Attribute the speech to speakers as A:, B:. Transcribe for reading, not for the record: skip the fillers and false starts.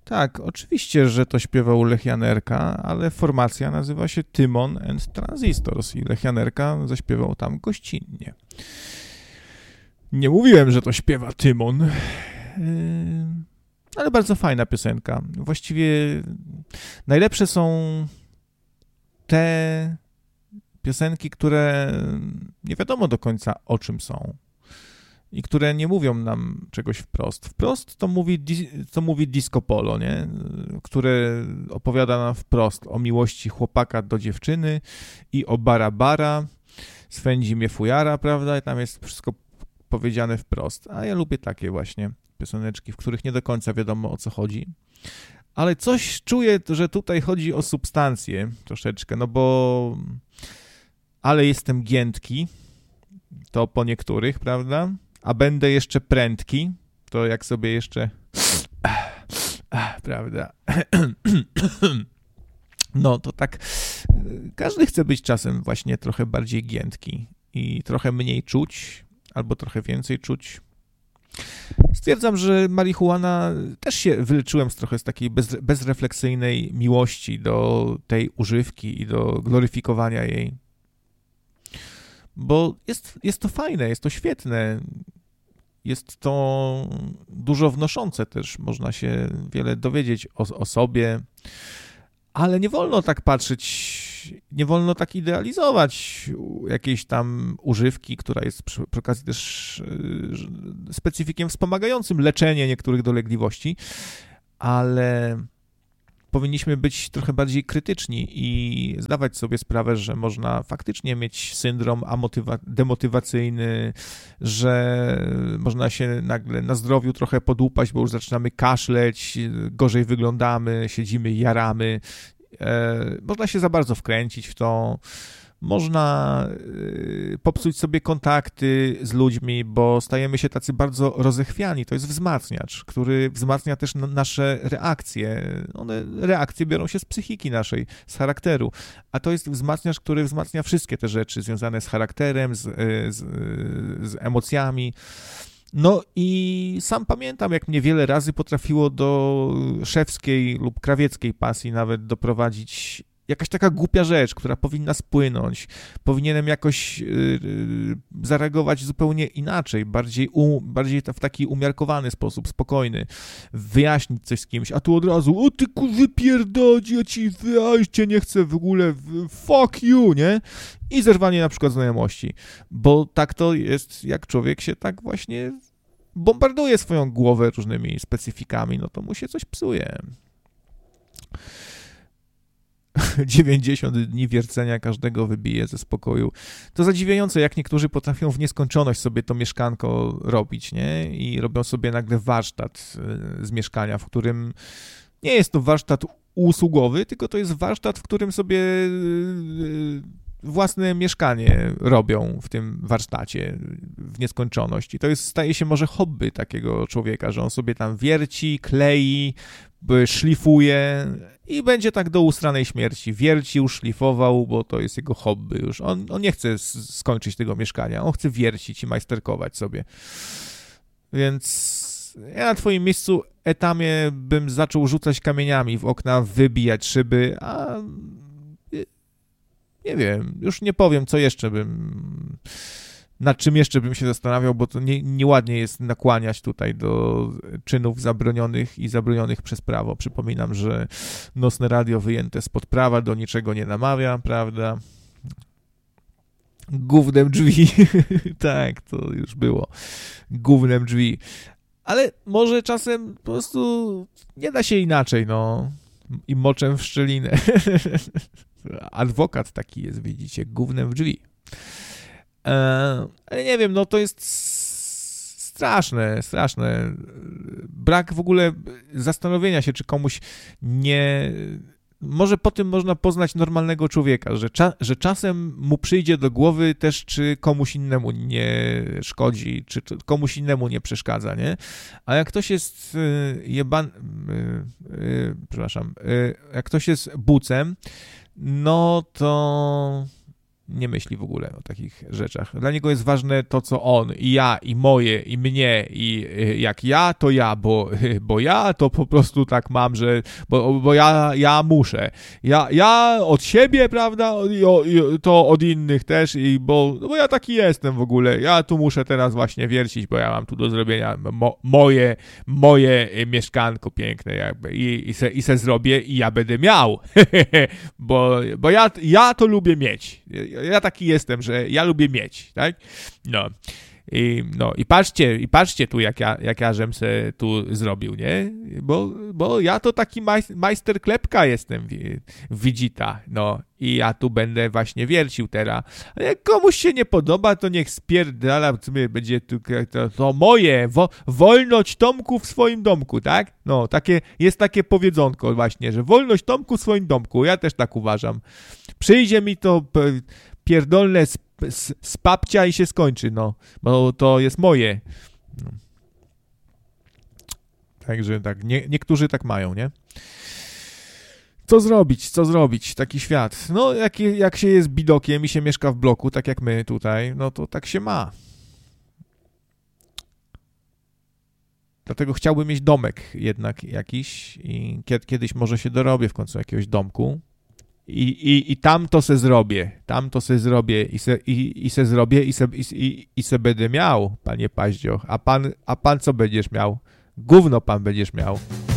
A: Tak, oczywiście, że to śpiewał Lech Janerka, ale formacja nazywa się Tymon and Transistors i Lech Janerka zaśpiewał tam gościnnie. Nie mówiłem, że to śpiewa Tymon, ale bardzo fajna piosenka. Właściwie najlepsze są te piosenki, które nie wiadomo do końca o czym są i które nie mówią nam czegoś wprost. Wprost to mówi disco polo, nie? Które opowiada nam wprost o miłości chłopaka do dziewczyny i o bara, swędzi mnie fujara, prawda? I tam jest wszystko powiedziane wprost. A ja lubię takie właśnie pioseneczki, w których nie do końca wiadomo o co chodzi. Ale coś czuję, że tutaj chodzi o substancję troszeczkę, no bo ale jestem giętki, to po niektórych, prawda? A będę jeszcze prędki, to jak sobie jeszcze prawda? No to tak każdy chce być czasem właśnie trochę bardziej giętki i trochę mniej czuć, albo trochę więcej czuć. Stwierdzam, że marihuana, też się wyleczyłem trochę z takiej bezrefleksyjnej miłości do tej używki i do gloryfikowania jej. Bo jest to fajne, jest to świetne, jest to dużo wnoszące też, można się wiele dowiedzieć o sobie, ale nie wolno tak patrzeć, nie wolno tak idealizować jakiejś tam używki, która jest przy okazji też specyfikiem wspomagającym leczenie niektórych dolegliwości, ale powinniśmy być trochę bardziej krytyczni i zdawać sobie sprawę, że można faktycznie mieć syndrom demotywacyjny, że można się nagle na zdrowiu trochę podłupać, bo już zaczynamy kaszleć, gorzej wyglądamy, siedzimy, jaramy. Można się za bardzo wkręcić w to, można popsuć sobie kontakty z ludźmi, bo stajemy się tacy bardzo rozechwiani. To jest wzmacniacz, który wzmacnia też nasze reakcje. Reakcje biorą się z psychiki naszej, z charakteru, a to jest wzmacniacz, który wzmacnia wszystkie te rzeczy związane z charakterem, z emocjami. No i sam pamiętam, jak mnie wiele razy potrafiło do szewskiej lub krawieckiej pasji nawet doprowadzić jakaś taka głupia rzecz, która powinna spłynąć. Powinienem jakoś zareagować zupełnie inaczej, bardziej w taki umiarkowany sposób, spokojny, wyjaśnić coś z kimś, a tu od razu, o ty kurwy pierdodzi, ja cię nie chcę w ogóle, fuck you, nie? I zerwanie na przykład znajomości, bo tak to jest, jak człowiek się tak właśnie bombarduje swoją głowę różnymi specyfikami, no to mu się coś psuje. 90 dni wiercenia każdego wybije ze spokoju. To zadziwiające, jak niektórzy potrafią w nieskończoność sobie to mieszkanko robić, nie? I robią sobie nagle warsztat z mieszkania, w którym nie jest to warsztat usługowy, tylko to jest warsztat, w którym sobie własne mieszkanie robią w tym warsztacie w nieskończoność. I to staje się może hobby takiego człowieka, że on sobie tam wierci, klei, szlifuje i będzie tak do ustranej śmierci. Wiercił, szlifował, bo to jest jego hobby już. On nie chce skończyć tego mieszkania, on chce wiercić i majsterkować sobie. Więc ja na twoim miejscu etamie bym zaczął rzucać kamieniami w okna, wybijać szyby, a nie wiem, już nie powiem, co jeszcze nad czym jeszcze bym się zastanawiał, bo to nieładnie jest nakłaniać tutaj do czynów zabronionych i zabronionych przez prawo. Przypominam, że nocne radio wyjęte spod prawa do niczego nie namawia, prawda? Gównem drzwi. Tak, to już było. Gównem drzwi. Ale może czasem po prostu nie da się inaczej, no. I moczem w szczelinę. Adwokat taki jest, widzicie, gównem w drzwi. Ale nie wiem, no to jest straszne. Brak w ogóle zastanowienia się, czy komuś nie... Może po tym można poznać normalnego człowieka, że czasem mu przyjdzie do głowy też, czy komuś innemu nie szkodzi, czy komuś innemu nie przeszkadza, nie? A jak ktoś jest jak ktoś jest bucem, no to nie myśli w ogóle o takich rzeczach. Dla niego jest ważne to, co on, i ja, i moje, i mnie, i jak ja, to ja, bo ja to po prostu tak mam, że, bo ja muszę. Ja od siebie, prawda, to od innych też, bo ja taki jestem w ogóle. Ja tu muszę teraz właśnie wiercić, bo ja mam tu do zrobienia moje mieszkanko piękne jakby i se zrobię i ja będę miał, bo ja to lubię mieć. Ja taki jestem, że ja lubię mieć, tak? I patrzcie tu, jak ja żem se tu zrobił, nie? Bo ja to taki majster klepka jestem, widzita, i ja tu będę właśnie wiercił teraz. A jak komuś się nie podoba, to niech spierdala, będzie to moje, wolność Tomku w swoim domku, tak? Jest takie powiedzonko właśnie, że wolność Tomku w swoim domku, ja też tak uważam. Przyjdzie mi to pierdolne z papcia i się skończy, bo to jest moje. Także tak, niektórzy tak mają, nie? Co zrobić? Taki świat. Jak się jest bidokiem i się mieszka w bloku, tak jak my tutaj, to tak się ma. Dlatego chciałbym mieć domek jednak jakiś i kiedyś może się dorobię w końcu jakiegoś domku. I tam to se zrobię i se będę miał, panie Paździoch. A pan co będziesz miał? Gówno pan będziesz miał.